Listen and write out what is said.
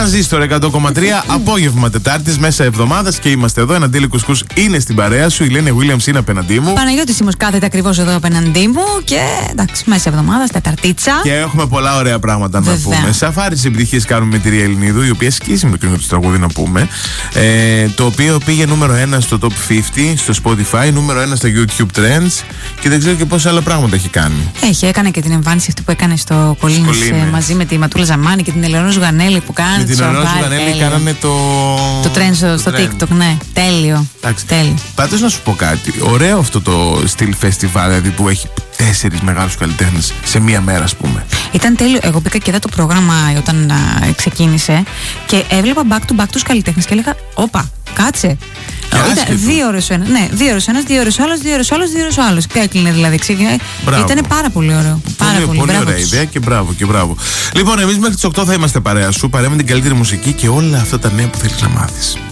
Τρανζίστορ 100,3 απόγευμα Τετάρτης, μέσα εβδομάδας και είμαστε εδώ. Εναντίλη Κουσκούς είναι στην παρέα σου. Η Λένε Βίλιαμς είναι απέναντί μου. Παναγιώτης Σίμος κάθεται ακριβώς εδώ απέναντί μου. Και εντάξει, μέσα εβδομάδας, Τεταρτίτσα. Και έχουμε πολλά ωραία πράγματα να πούμε. Σαφάρι της επιτυχίας κάνουμε με τη Ρία Ελληνίδου, η οποία σκίζει με το καινούργιο του τραγούδι να πούμε. Το οποίο πήγε νούμερο 1 στο Top 50 στο Spotify, νούμερο 1 στα YouTube Trends και δεν ξέρω και πόσα άλλα πράγματα έχει κάνει. Έκανε και την εμφάνιση αυτή που έκανε στο Κολίνης μαζί με τη Ματούλα Ζαμάνη και την Ελεονόρα Ζουγανέλη που κάνει. Με την Ελεονόρα Ζουγανέλη κάνανε το trend στο TikTok, ναι. Τέλειο. Πάντως να σου πω κάτι. Ωραίο αυτό το στυλ φεστιβάλ, δηλαδή που έχει 4 μεγάλους καλλιτέχνες σε μία μέρα, ας πούμε. Ήταν τέλειο. Εγώ μπήκα και είδα το πρόγραμμα όταν ξεκίνησε και έβλεπα back to back τους καλλιτέχνες και έλεγα, όπα, κάτσε. Ήταν 2 ώρες ο ένας. Ναι, 2 ώρες ο ένας, 2 ώρες ο άλλος, 2 ώρες ο άλλος, 2 ώρες ο άλλος. Και έκλεινε δηλαδή. Ήταν πάρα πολύ ωραίο. Πολύ ωραία ιδέα και μπράβο. Λοιπόν, εμείς μέχρι τις 8 θα είμαστε παρέα σου, παρέα με την καλύτερη μουσική και όλα αυτά τα νέα που θέλεις να μάθεις.